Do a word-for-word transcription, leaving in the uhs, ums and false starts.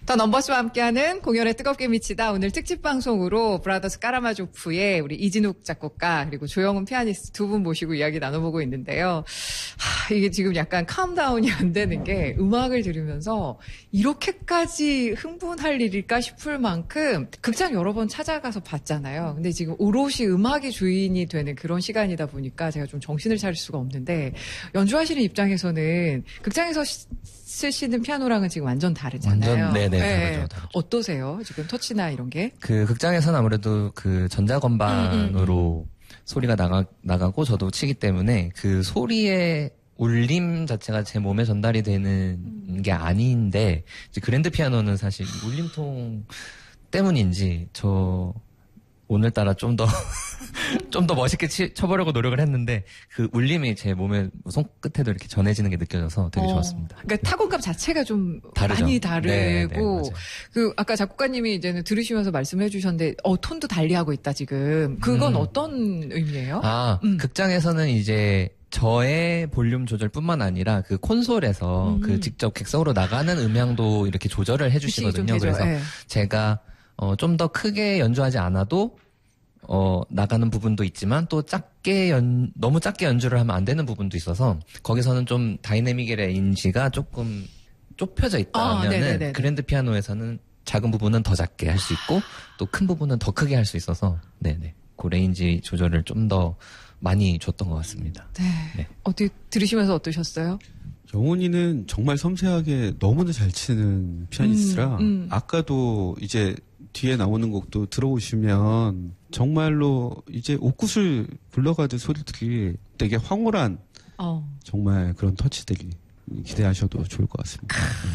더 넘버스와 함께하는 공연에 뜨겁게 미치다. 오늘 특집 방송으로 브라더스 까라마조프의 우리 이진욱 작곡가 그리고 조영훈 피아니스트 두 분 모시고 이야기 나눠보고 있는데요. 하, 이게 지금 약간 캄다운이 안 되는 게 음악을 들으면서 이렇게까지 흥분할 일일까 싶을 만큼 극장 여러 번 찾아가서 봤잖아요. 근데 지금 오롯이 음악이 주인이 되는 그런 시간이다 보니까 제가 좀 정신을 차릴 수가 없는데 연주하시는 입장에서는 극장에서 시, 쓰시는 피아노랑은 지금 완전 다르잖아요. 완전 네네 네. 다르죠, 다르죠. 어떠세요? 지금 터치나 이런 게? 그 극장에서는 아무래도 그 전자건반으로 음, 음, 음. 소리가 나가 나가고 저도 치기 때문에 그 소리의 울림 자체가 제 몸에 전달이 되는 음. 게 아닌데 이제 그랜드 피아노는 사실 울림통 때문인지 저 오늘따라 좀 더 좀 더 멋있게 치, 쳐보려고 노력을 했는데 그 울림이 제 몸의 손끝에도 이렇게 전해지는 게 느껴져서 되게 어, 좋았습니다. 그러니까 네. 타곤감 자체가 좀 다르죠. 많이 다르고 네, 네, 그 아까 작곡가님이 이제는 들으시면서 말씀해 주셨는데 어 톤도 달리하고 있다 지금. 그건 음. 어떤 의미예요? 아 음. 극장에서는 이제 저의 볼륨 조절뿐만 아니라 그 콘솔에서 음. 그 직접 객석으로 나가는 음향도 이렇게 조절을 해주시거든요. 그래서 네. 제가 어, 좀 더 크게 연주하지 않아도 어, 나가는 부분도 있지만 또 작게 연, 너무 작게 연주를 하면 안 되는 부분도 있어서 거기서는 좀 다이내믹의 레인지가 조금 좁혀져 있다면은 아, 그랜드 피아노에서는 작은 부분은 더 작게 할 수 있고 또 큰 부분은 더 크게 할 수 있어서 네네 그 레인지 조절을 좀 더 많이 줬던 것 같습니다. 네. 네. 어떻게 들으시면서 어떠셨어요? 영훈이는 정말 섬세하게 너무나 잘 치는 피아니스트라 음, 음. 아까도 이제 뒤에 나오는 곡도 들어보시면 정말로 이제 옥구슬 굴러가듯 소리들이 되게 황홀한 어. 정말 그런 터치들이 기대하셔도 좋을 것 같습니다.